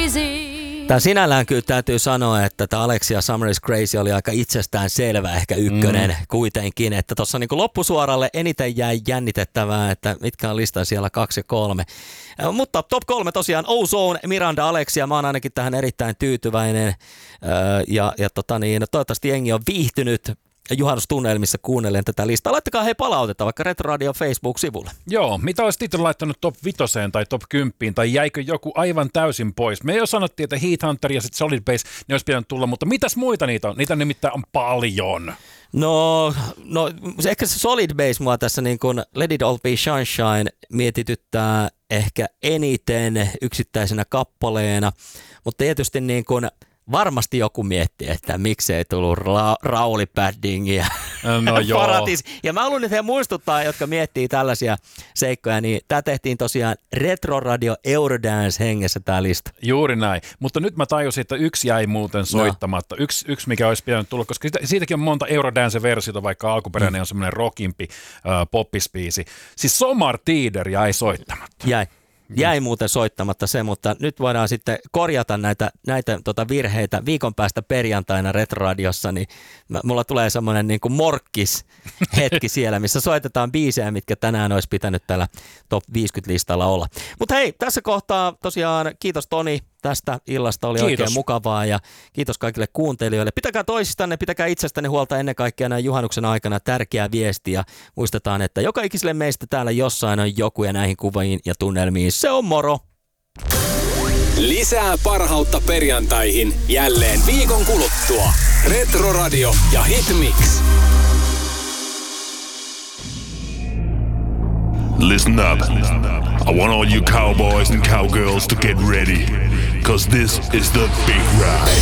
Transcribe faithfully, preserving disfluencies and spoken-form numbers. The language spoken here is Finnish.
crazy. Tämä sinällään kyllä täytyy sanoa, että tämä Alexia Summer is Crazy oli aika itsestään selvä, ehkä ykkönen mm. kuitenkin, että tuossa niin loppusuoralle eniten jäi jännitettävää, että mitkä on listan siellä kaksi ja kolme. Mutta top kolme tosiaan Ozone, Miranda, Alexia, mä oon ainakin tähän erittäin tyytyväinen ja, ja tota niin, toivottavasti jengi on viihtynyt juhannustunnelmissa kuunnellen tätä listaa. Laittakaa hei palautetta vaikka Retro Radio Facebook-sivulle. Joo, mitä olisit itse laittanut top vitoseen tai top kymmeneen tai jäikö joku aivan täysin pois? Me jo sanottiin, että Heathunter ja sitten Solid Base, ne olisi pitänyt tulla, mutta mitäs muita niitä on? Niitä nimittäin on paljon. No, no ehkä se Solid Base mua tässä niin kuin Let It All Be Sunshine mietityttää ehkä eniten yksittäisenä kappaleena, mutta tietysti niin kuin varmasti joku miettii, että miksei tullut ra- Rauli Paddingia. No joo. Paratis. Ja mä haluan nyt he muistuttaa, jotka miettii tällaisia seikkoja, niin tää tehtiin tosiaan Retro Radio Eurodance hengessä tää lista. Juuri näin, mutta nyt mä tajusin, että yksi jäi muuten soittamatta. No. Yksi, yksi, mikä olisi pitänyt tulla, koska siitä, siitäkin on monta Eurodance-versiota, vaikka alkuperäinen mm. on semmoinen rockimpi äh, poppispiisi. Siis Somar Tider jäi soittamatta. Jäi. Jäi muuten soittamatta se, mutta nyt voidaan sitten korjata näitä, näitä tota virheitä viikon päästä perjantaina Retroradiossa, niin mulla tulee semmoinen niin kuin morkkis hetki siellä, missä soitetaan biisejä, mitkä tänään olisi pitänyt täällä top viisikymmentä-listalla olla. Mutta hei, tässä kohtaa tosiaan kiitos Toni tästä illasta, oli kiitos. Oikein mukavaa ja kiitos kaikille kuuntelijoille. Pitäkää toisistanne, pitäkää itsestänne huolta ennen kaikkea näin juhannuksen aikana, tärkeä viesti ja muistetaan, että joka ikiselle meistä täällä jossain on joku ja näihin kuviin ja tunnelmiin se on moro! Lisää parhautta perjantaihin jälleen viikon kuluttua. Retro Radio ja Hitmix. Listen up. I want all you cowboys and cowgirls to get ready, cause this is the big ride.